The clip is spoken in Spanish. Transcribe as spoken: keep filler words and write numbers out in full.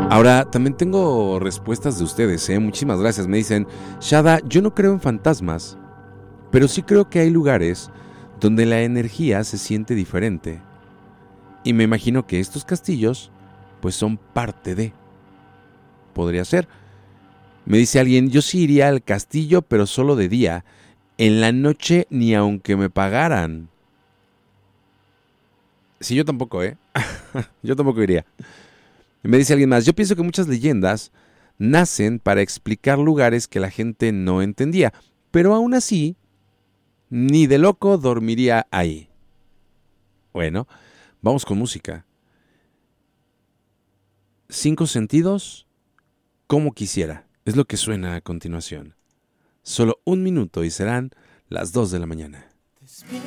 Ahora, también tengo respuestas de ustedes, ¿eh? Muchísimas gracias. Me dicen, Shada, yo no creo en fantasmas, pero sí creo que hay lugares donde la energía se siente diferente. Y me imagino que estos castillos, pues son parte de. Podría ser. Me dice alguien, yo sí iría al castillo, pero solo de día. En la noche ni aunque me pagaran. Sí, yo tampoco, ¿eh? Yo tampoco iría. Me dice alguien más, yo pienso que muchas leyendas nacen para explicar lugares que la gente no entendía, pero aún así, ni de loco dormiría ahí. Bueno, vamos con música. Cinco sentidos, como quisiera, es lo que suena a continuación. Solo un minuto y serán las dos de la mañana. Despierta